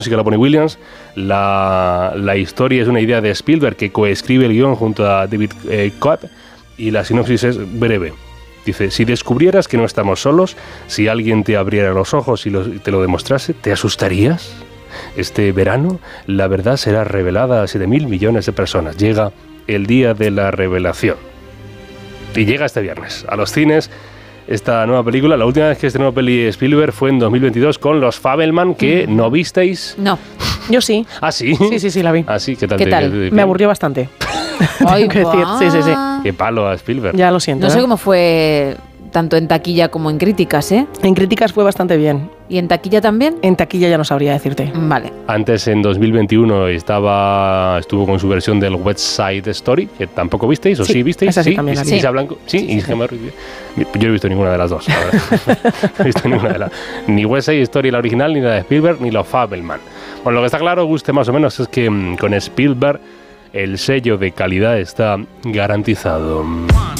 música la pone Williams. La historia es una idea de Spielberg, que coescribe el guión junto a David Cobb, y la sinopsis es breve. Dice: si descubrieras que no estamos solos, si alguien te abriera los ojos y te lo demostrase, ¿te asustarías? Este verano, la verdad será revelada a 7.000 millones de personas. Llega el día de la revelación. Y llega este viernes a los cines esta nueva película. La última vez que estrenó peli Spielberg fue en 2022 con Los Fabelman, que no visteis. No. Yo sí. ¿Ah, sí? Sí, la vi. ¿Ah, sí? ¿Qué tal? ¿Qué tal? Me aburrió bastante. Ay, Tengo que decir, sí. Qué palo a Spielberg. Ya lo siento. No sé cómo fue tanto en taquilla como en críticas, ¿eh? En críticas fue bastante bien. ¿Y en taquilla también? En taquilla ya no sabría decirte. Vale. Antes, en 2021, estuvo con su versión del West Side Story, que tampoco visteis, ¿o sí visteis? Esa sí, también la vi. Isa Blanco. Sí. Yo no he visto ninguna de las dos. No he visto ninguna de las. Ni West Side Story, la original, ni la de Spielberg, ni Los Fabelman. Bueno, lo que está claro, guste más o menos, es que con Spielberg el sello de calidad está garantizado.